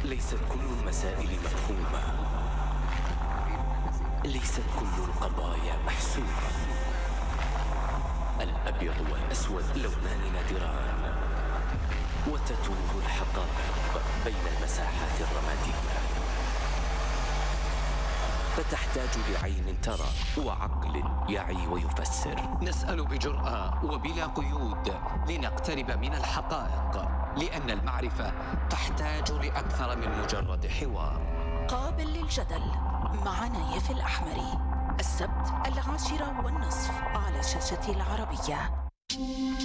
ليست كل المسائل مفهومة، ليست كل القضايا محسومة. الأبيض والأسود لونان نادران، وتتوه الحقائق بين المساحات الرمادية، فتحتاج لعين ترى وعقل يعي ويفسر. نسأل بجرأة وبلا قيود لنقترب من الحقائق، لأن المعرفة تحتاج لأكثر من مجرد حوار. قابل للجدل مع نايف الأحمري، السبت 10:10 على شاشة العربية.